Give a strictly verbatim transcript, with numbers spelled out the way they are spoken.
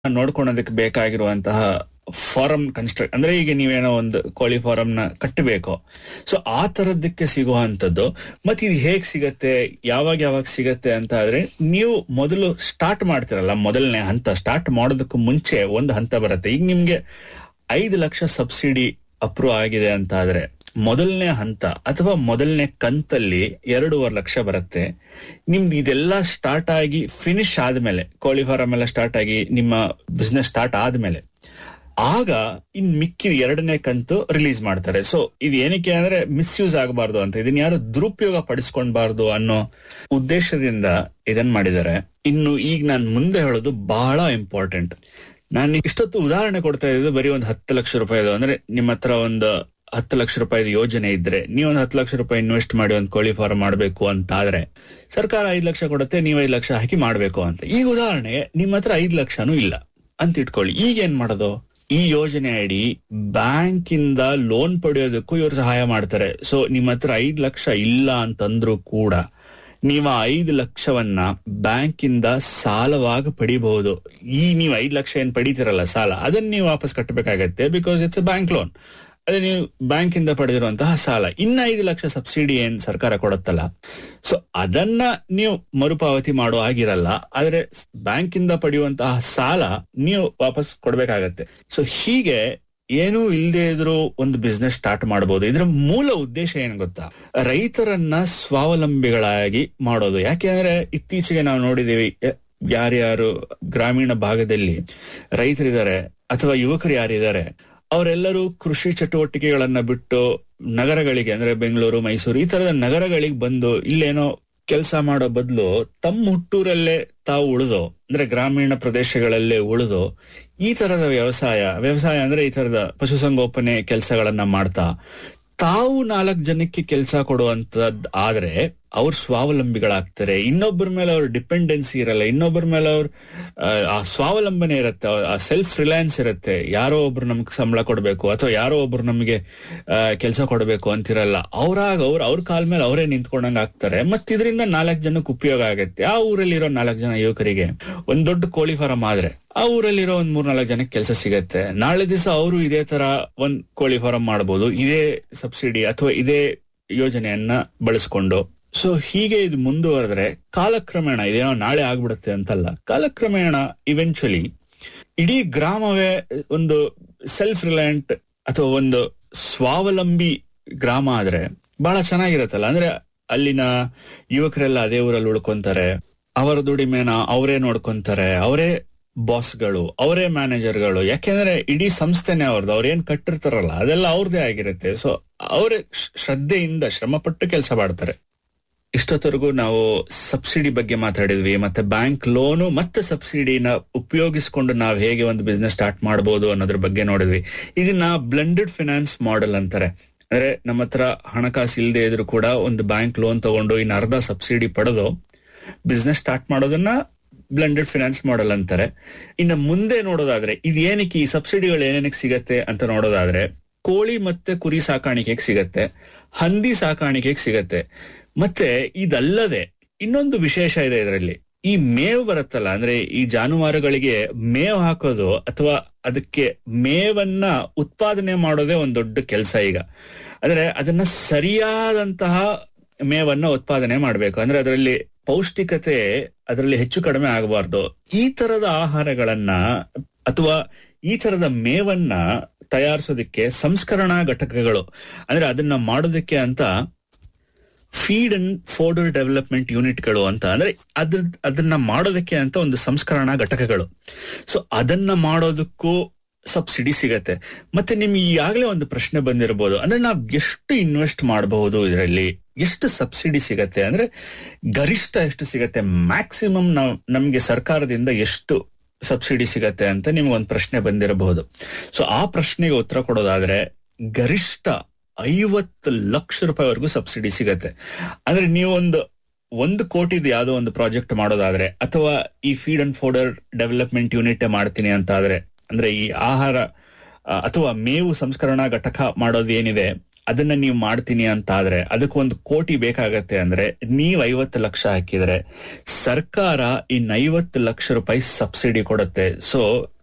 ನೋಡ್ಕೊಳೋದಕ್ಕೆ ಬೇಕಾಗಿರುವಂತಹ form construct ಅಂದ್ರೆ ಈಗ ನೀವೇನೋ ಒಂದು ಕೋಳಿ ಫಾರಂ ನ ಕಟ್ಟಬೇಕು, ಸೊ ಆ ತರದಕ್ಕೆ ಸಿಗುವಂತದ್ದು. ಮತ್ತೆ ಇದು ಹೇಗ್ ಸಿಗತ್ತೆ, ಯಾವಾಗ ಯಾವಾಗ ಸಿಗತ್ತೆ ಅಂತ ಆದ್ರೆ ನೀವು ಮೊದಲು ಸ್ಟಾರ್ಟ್ ಮಾಡ್ತಿರಲ್ಲ, ಮೊದಲನೇ ಹಂತ ಸ್ಟಾರ್ಟ್ ಮಾಡೋದಕ್ಕೂ ಮುಂಚೆ ಒಂದು ಹಂತ ಬರುತ್ತೆ. ಈಗ ನಿಮ್ಗೆ ಐದು ಲಕ್ಷ ಸಬ್ಸಿಡಿ ಅಪ್ರೂವ್ ಆಗಿದೆ ಅಂತ ಆದ್ರೆ ಮೊದಲನೇ ಹಂತ ಅಥವಾ ಮೊದಲನೇ ಕಂತಲ್ಲಿ ಎರಡೂವರೆ ಲಕ್ಷ ಬರುತ್ತೆ. ನಿಮ್ದು ಇದೆಲ್ಲ ಸ್ಟಾರ್ಟ್ ಆಗಿ ಫಿನಿಶ್ ಆದ್ಮೇಲೆ, ಕೋಳಿ ಫಾರಂ ಎಲ್ಲ ಸ್ಟಾರ್ಟ್ ಆಗಿ ನಿಮ್ಮ ಬಿಸ್ನೆಸ್ ಸ್ಟಾರ್ಟ್ ಆದ್ಮೇಲೆ ಆಗ ಇನ್ ಮಿಕ್ಕಿದ ಎರಡನೇ ಕಂತು ರಿಲೀಸ್ ಮಾಡ್ತಾರೆ. ಸೊ ಇದು ಏನಕ್ಕೆ ಅಂದ್ರೆ ಮಿಸ್ಯೂಸ್ ಆಗಬಾರ್ದು ಅಂತ, ಇದನ್ನ ಯಾರು ದುರುಪಯೋಗ ಪಡಿಸ್ಕೊಂಡ್ಬಾರ್ದು ಅನ್ನೋ ಉದ್ದೇಶದಿಂದ ಇದನ್ ಮಾಡಿದ್ದಾರೆ. ಇನ್ನು ಈಗ ನಾನು ಮುಂದೆ ಹೇಳೋದು ಬಹಳ ಇಂಪಾರ್ಟೆಂಟ್. ನಾನು ಇಷ್ಟೊತ್ತು ಉದಾಹರಣೆ ಕೊಡ್ತಾ ಇದ್ದು ಬರೀ ಒಂದು ಹತ್ತು ಲಕ್ಷ ರೂಪಾಯಿದು, ಅಂದ್ರೆ ನಿಮ್ಮ ಹತ್ರ ಒಂದು ಹತ್ತು ಲಕ್ಷ ರೂಪಾಯಿದ ಯೋಜನೆ ಇದ್ರೆ ನೀವು ಒಂದು ಹತ್ತು ಲಕ್ಷ ರೂಪಾಯಿ ಇನ್ವೆಸ್ಟ್ ಮಾಡಿ ಒಂದು ಕೋಳಿ ಫಾರ್ಮ್ ಮಾಡಬೇಕು ಅಂತ ಆದ್ರೆ ಸರ್ಕಾರ ಐದು ಲಕ್ಷ ಕೊಡುತ್ತೆ, ನೀವು ಐದು ಲಕ್ಷ ಹಾಕಿ ಮಾಡ್ಬೇಕು ಅಂತ. ಈಗ ಉದಾಹರಣೆಗೆ ನಿಮ್ಮ ಹತ್ರ ಐದು ಲಕ್ಷನೂ ಇಲ್ಲ ಅಂತ ಇಟ್ಕೊಳ್ಳಿ. ಈಗ ಏನ್ ಮಾಡೋದು? ಈ ಯೋಜನೆ ಅಡಿ ಬ್ಯಾಂಕ್ ಇಂದ ಲೋನ್ ಪಡೆಯೋದಕ್ಕೂ ಇವರು ಸಹಾಯ ಮಾಡ್ತಾರೆ. ಸೊ ನಿಮ್ಮ ಹತ್ರ ಐದು ಲಕ್ಷ ಇಲ್ಲ ಅಂತಂದ್ರೂ ಕೂಡ ನೀವು ಐದು ಲಕ್ಷವನ್ನ ಬ್ಯಾಂಕ್ ಇಂದ ಸಾಲವಾಗಿ ಪಡಿಬಹುದು. ಈ ನೀವು ಐದು ಲಕ್ಷ ಏನ್ ಪಡಿತಿರಲ್ಲ ಸಾಲ, ಅದನ್ನ ನೀವು ವಾಪಸ್ ಕಟ್ಟಬೇಕಾಗತ್ತೆ, because it's A bank loan. ಅದೇ ನೀವು ಬ್ಯಾಂಕ್ ಇಂದ ಪಡೆದಿರುವಂತಹ ಸಾಲ. ಇನ್ನ ಐದು ಲಕ್ಷ ಸಬ್ಸಿಡಿ ಏನ್ ಸರ್ಕಾರ ಕೊಡುತ್ತಲ್ಲ, ಸೊ ಅದನ್ನ ನೀವು ಮರುಪಾವತಿ ಮಾಡೋ ಆಗಿರಲ್ಲ. ಆದ್ರೆ ಬ್ಯಾಂಕ್ ಇಂದ ಪಡೆಯುವಂತಹ ಸಾಲ ನೀವು ವಾಪಸ್ ಕೊಡ್ಬೇಕಾಗತ್ತೆ. ಸೊ ಹೀಗೆ ಏನೂ ಇಲ್ಲದೆ ಇದ್ರೂ ಒಂದು ಬಿಸ್ನೆಸ್ ಸ್ಟಾರ್ಟ್ ಮಾಡಬಹುದು. ಇದರ ಮೂಲ ಉದ್ದೇಶ ಏನ್ ಗೊತ್ತಾ? ರೈತರನ್ನ ಸ್ವಾವಲಂಬಿಗಳಾಗಿ ಮಾಡೋದು. ಯಾಕೆಂದ್ರೆ ಇತ್ತೀಚೆಗೆ ನಾವು ನೋಡಿದೀವಿ, ಯಾರ್ಯಾರು ಗ್ರಾಮೀಣ ಭಾಗದಲ್ಲಿ ರೈತರಿದ್ದಾರೆ ಅಥವಾ ಯುವಕರು ಯಾರಿದ್ದಾರೆ ಅವರೆಲ್ಲರೂ ಕೃಷಿ ಚಟುವಟಿಕೆಗಳನ್ನ ಬಿಟ್ಟು ನಗರಗಳಿಗೆ, ಅಂದ್ರೆ ಬೆಂಗಳೂರು, ಮೈಸೂರು ಈ ತರದ ನಗರಗಳಿಗೆ ಬಂದು ಇಲ್ಲೇನೋ ಕೆಲಸ ಮಾಡೋ ಬದಲು ತಮ್ಮ ಹುಟ್ಟೂರಲ್ಲೇ ತಾವು ಉಳಿದು, ಅಂದ್ರೆ ಗ್ರಾಮೀಣ ಪ್ರದೇಶಗಳಲ್ಲೇ ಉಳಿದು ಈ ತರದ ವ್ಯವಸಾಯ ವ್ಯವಸಾಯ ಅಂದ್ರೆ ಈ ತರದ ಪಶುಸಂಗೋಪನೆ ಕೆಲಸಗಳನ್ನ ಮಾಡ್ತಾ ತಾವು ನಾಲ್ಕು ಜನಕ್ಕೆ ಕೆಲಸ ಕೊಡುವಂತದ್ ಆದ್ರೆ ಅವ್ರು ಸ್ವಾವಲಂಬಿಗಳಾಗ್ತಾರೆ. ಇನ್ನೊಬ್ಬರ ಮೇಲೆ ಅವ್ರ ಡಿಪೆಂಡೆನ್ಸಿ ಇರಲ್ಲ, ಇನ್ನೊಬ್ಬರ ಮೇಲೆ ಅವ್ರ ಆ ಸ್ವಾವಲಂಬನೆ ಇರುತ್ತೆ, ಆ ಸೆಲ್ಫ್ ರಿಲಯನ್ಸ್ ಇರುತ್ತೆ. ಯಾರೋ ಒಬ್ರು ನಮ್ಗೆ ಸಂಬಳ ಕೊಡ್ಬೇಕು ಅಥವಾ ಯಾರೋ ಒಬ್ರು ನಮಗೆ ಕೆಲಸ ಕೊಡ್ಬೇಕು ಅಂತಿರಲ್ಲ. ಅವ್ರಾಗ ಅವ್ರು ಅವ್ರ ಕಾಲ ಮೇಲೆ ಅವರೇ ನಿಂತ್ಕೊಂಡಂಗ ಆಗ್ತಾರೆ. ಮತ್ ಇದರಿಂದ ನಾಲ್ಕು ಜನಕ್ಕೆ ಉಪಯೋಗ ಆಗತ್ತೆ. ಆ ಊರಲ್ಲಿರೋ ನಾಲ್ಕು ಜನ ಯುವಕರಿಗೆ ಒಂದ್ ದೊಡ್ಡ ಕೋಳಿ ಫಾರಂ ಆದ್ರೆ ಆ ಊರಲ್ಲಿರೋ ಒಂದ್ ಮೂರ್ ನಾಲ್ಕು ಜನಕ್ಕೆ ಕೆಲಸ ಸಿಗತ್ತೆ. ನಾಳೆ ದಿವಸ ಅವರು ಇದೇ ತರ ಒಂದ್ ಕೋಳಿ ಫಾರಂ ಮಾಡ್ಬೋದು, ಇದೇ ಸಬ್ಸಿಡಿ ಅಥವಾ ಇದೇ ಯೋಜನೆಯನ್ನ ಬಳಸ್ಕೊಂಡು. ಸೊ ಹೀಗೆ ಇದು ಮುಂದುವರೆದ್ರೆ ಕಾಲಕ್ರಮೇಣ, ಇದೇನೋ ನಾಳೆ ಆಗ್ಬಿಡುತ್ತೆ ಅಂತಲ್ಲ, ಕಾಲಕ್ರಮೇಣ ಇವೆಂಚುಲಿ ಇಡೀ ಗ್ರಾಮವೇ ಒಂದು ಸೆಲ್ಫ್ ರಿಲಯಂಟ್ ಅಥವಾ ಒಂದು ಸ್ವಾವಲಂಬಿ ಗ್ರಾಮ ಆದ್ರೆ ಬಹಳ ಚೆನ್ನಾಗಿರತ್ತಲ್ಲ. ಅಂದ್ರೆ ಅಲ್ಲಿನ ಯುವಕರೆಲ್ಲ ಅದೇ ಊರಲ್ಲಿ ಉಳ್ಕೊಂತಾರೆ, ಅವರ ದುಡಿಮೆನ ಅವರೇ ನೋಡ್ಕೊಂತಾರೆ, ಅವರೇ ಬಾಸ್ಗಳು, ಅವರೇ ಮ್ಯಾನೇಜರ್ಗಳು. ಯಾಕೆಂದ್ರೆ ಇಡೀ ಸಂಸ್ಥೆನೇ ಅವ್ರದ್ದು, ಅವ್ರೇನ್ ಕಟ್ಟಿರ್ತಾರಲ್ಲ ಅದೆಲ್ಲ ಅವ್ರದೇ ಆಗಿರುತ್ತೆ. ಸೊ ಅವರೇ ಶ್ರದ್ಧೆಯಿಂದ ಶ್ರಮಪಟ್ಟು ಕೆಲಸ ಮಾಡ್ತಾರೆ. ಇಷ್ಟೊತ್ತರೆಗೂ ನಾವು ಸಬ್ಸಿಡಿ ಬಗ್ಗೆ ಮಾತಾಡಿದ್ವಿ, ಮತ್ತೆ ಬ್ಯಾಂಕ್ ಲೋನು ಮತ್ತೆ ಸಬ್ಸಿಡಿನ ಉಪಯೋಗಿಸ್ಕೊಂಡು ನಾವು ಹೇಗೆ ಒಂದು ಬಿಸ್ನೆಸ್ ಸ್ಟಾರ್ಟ್ ಮಾಡಬಹುದು ಅನ್ನೋದ್ರ ಬಗ್ಗೆ ನೋಡಿದ್ವಿ. ಇದನ್ನ ಬ್ಲೆಂಡೆಡ್ ಫಿನಾನ್ಸ್ ಮಾಡೆಲ್ ಅಂತಾರೆ. ಅಂದ್ರೆ ನಮ್ಮ ಹತ್ರ ಹಣಕಾಸು ಇಲ್ಲದೆ ಇದ್ರು ಕೂಡ ಒಂದು ಬ್ಯಾಂಕ್ ಲೋನ್ ತಗೊಂಡು ಇನ್ನು ಅರ್ಧ ಸಬ್ಸಿಡಿ ಪಡೆದು ಬಿಸ್ನೆಸ್ ಸ್ಟಾರ್ಟ್ ಮಾಡೋದನ್ನ ಬ್ಲೆಂಡೆಡ್ ಫಿನಾನ್ಸ್ ಮಾಡೆಲ್ ಅಂತಾರೆ. ಇನ್ನು ಮುಂದೆ ನೋಡೋದಾದ್ರೆ ಇದು ಏನಕ್ಕೆ ಈ ಸಬ್ಸಿಡಿಗಳು ಏನೇನಕ್ಕೆ ಸಿಗತ್ತೆ ಅಂತ ನೋಡೋದಾದ್ರೆ, ಕೋಳಿ ಮತ್ತೆ ಕುರಿ ಸಾಕಾಣಿಕೆಗೆ ಸಿಗತ್ತೆ, ಹಂದಿ ಸಾಕಾಣಿಕೆಗೆ ಸಿಗತ್ತೆ. ಮತ್ತೆ ಇದಲ್ಲದೆ ಇನ್ನೊಂದು ವಿಶೇಷ ಇದೆ ಇದರಲ್ಲಿ, ಈ ಮೇವು ಬರುತ್ತಲ್ಲ, ಅಂದ್ರೆ ಈ ಜಾನುವಾರುಗಳಿಗೆ ಮೇವು ಹಾಕೋದು ಅಥವಾ ಅದಕ್ಕೆ ಮೇವನ್ನ ಉತ್ಪಾದನೆ ಮಾಡೋದೇ ಒಂದ್ ದೊಡ್ಡ ಕೆಲಸ. ಈಗ ಅಂದ್ರೆ ಅದನ್ನ ಸರಿಯಾದಂತಹ ಮೇವನ್ನ ಉತ್ಪಾದನೆ ಮಾಡ್ಬೇಕು, ಅಂದ್ರೆ ಅದರಲ್ಲಿ ಪೌಷ್ಟಿಕತೆ ಅದರಲ್ಲಿ ಹೆಚ್ಚು ಕಡಿಮೆ ಆಗಬಾರ್ದು. ಈ ತರದ ಆಹಾರಗಳನ್ನ ಅಥವಾ ಈ ತರದ ಮೇವನ್ನ ತಯಾರಿಸೋದಕ್ಕೆ ಸಂಸ್ಕರಣಾ ಘಟಕಗಳು, ಅಂದ್ರೆ ಅದನ್ನ ಮಾಡೋದಕ್ಕೆ ಅಂತ ಫೀಡ್ ಅಂಡ್ ಫೋಡರ್ ಡೆವಲಪ್ಮೆಂಟ್ ಯೂನಿಟ್ಗಳು ಅಂತ, ಅಂದ್ರೆ ಅದ್ರ ಅದನ್ನ ಮಾಡೋದಕ್ಕೆ ಅಂತ ಒಂದು ಸಂಸ್ಕರಣಾ ಘಟಕಗಳು. ಸೊ ಅದನ್ನ ಮಾಡೋದಕ್ಕೂ ಸಬ್ಸಿಡಿ ಸಿಗತ್ತೆ. ಮತ್ತೆ ನಿಮ್ಗೆ ಈಗಾಗಲೇ ಒಂದು ಪ್ರಶ್ನೆ ಬಂದಿರಬಹುದು, ಅಂದ್ರೆ ನಾವ್ ಎಷ್ಟು ಇನ್ವೆಸ್ಟ್ ಮಾಡಬಹುದು ಇದರಲ್ಲಿ, ಎಷ್ಟು ಸಬ್ಸಿಡಿ ಸಿಗತ್ತೆ, ಅಂದ್ರೆ ಗರಿಷ್ಠ ಎಷ್ಟು ಸಿಗತ್ತೆ, ಮ್ಯಾಕ್ಸಿಮಮ್ ನಾವ್ ನಮ್ಗೆ ಸರ್ಕಾರದಿಂದ ಎಷ್ಟು ಸಬ್ಸಿಡಿ ಸಿಗತ್ತೆ ಅಂತ ನಿಮ್ಗೊಂದು ಪ್ರಶ್ನೆ ಬಂದಿರಬಹುದು. ಸೊ ಆ ಪ್ರಶ್ನೆಗೆ ಉತ್ತರ ಕೊಡೋದಾದ್ರೆ ಗರಿಷ್ಠ ಐವತ್ತು ಲಕ್ಷ ರೂಪಾಯಿವರೆಗೂ ಸಬ್ಸಿಡಿ ಸಿಗತ್ತೆ. ಅಂದ್ರೆ ನೀವೊಂದು ಒಂದು ಕೋಟಿದು ಯಾವ್ದೋ ಒಂದು ಪ್ರಾಜೆಕ್ಟ್ ಮಾಡೋದಾದ್ರೆ ಅಥವಾ ಈ feed and fodder development unit ಮಾಡ್ತೀನಿ ಅಂತ ಆದ್ರೆ, ಅಂದ್ರೆ ಈ ಆಹಾರ ಅಥವಾ ಮೇವು ಸಂಸ್ಕರಣಾ ಘಟಕ ಮಾಡೋದು ಏನಿದೆ ಅದನ್ನ ನೀವು ಮಾಡ್ತೀನಿ ಅಂತ ಆದ್ರೆ ಅದಕ್ಕೆ ಒಂದು ಕೋಟಿ ಬೇಕಾಗತ್ತೆ ಅಂದ್ರೆ ನೀವ್ ಐವತ್ತು ಲಕ್ಷ ಹಾಕಿದ್ರೆ ಸರ್ಕಾರ ಇನ್ ಐವತ್ತು ಲಕ್ಷ ರೂಪಾಯಿ ಸಬ್ಸಿಡಿ ಕೊಡುತ್ತೆ. ಸೊ